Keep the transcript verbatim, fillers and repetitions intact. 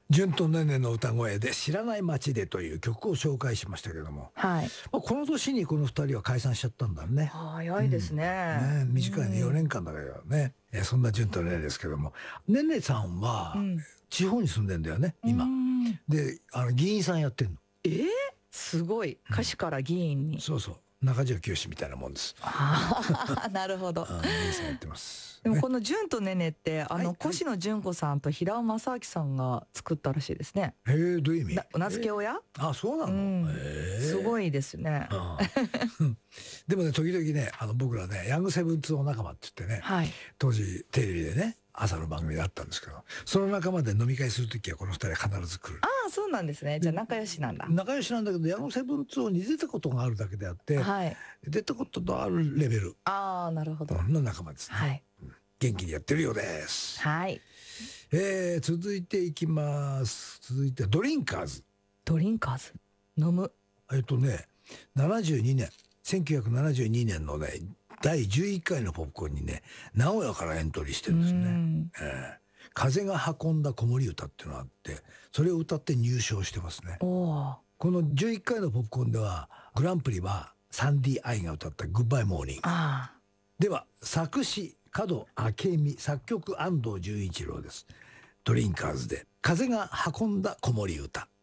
純とねねの歌声で知らない街でという曲を紹介しましたけども、 はい。 まあ、この年にこの二人は解散しちゃったんだね。 早いですね。 ね、短いね、よねんかんだけどね。えそんな純とねねですけども、ねねさんはうん地方に住んでんだよね、今。 うんで、あの議員さんやってんの。 えー、すごい。歌手から議員に。 そうそう。中条きよしみたいなもんです。 ああ、なるほど。 あ議員さんやってます。 でもねこの純とねねってあのはいはい越野純子さんと平尾正明さんが作ったらしいですね。 へえ、どういう意味な名付け親？ あ、そうなの、 うんへえすごいですね。 ああでもね、時々ね、あの僕らね、ヤングセブンツー仲間って言ってね、 はい。 当時テレビでね、朝の番組であったんですけど、その仲間で飲み会するときはこの二人は必ず来る。 ああ、そうなんですね。じゃあ仲良しなんだ。 仲良しなんだけど、ヤングセブンツーに出たことがあるだけであって、 はい。 出たことのあるレベルああ、なるほど。 の仲間ですね。 はい。 元気にやってるようです。 はい。 えー、続いていきます。続いてはドリンカーズ。 ドリンカーズ。飲む。 えっとね、ななじゅうにねん、せんきゅうひゃくななじゅうにねんのね、だいじゅういっかいのポップコーンにね、名古屋からエントリーしてるんですね。 うんえー風が運んだ子守歌っていうのがあって、それを歌って入賞してますね。 おお。 このじゅういっかいのポップコーンでは、グランプリはサンディ・アイが歌ったグッバイ・モーニング。 ああ。 では、作詞、門明美、作曲安藤純一郎です。ドリンカーズで、風が運んだ子守歌。